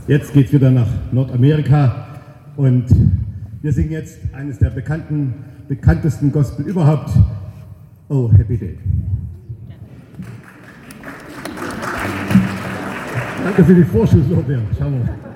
Jetzt geht es wieder nach Nordamerika und wir singen jetzt eines der bekanntesten Gospel überhaupt, Oh Happy Day. Danke für die Vorschusslorbeeren. Schauen wir mal.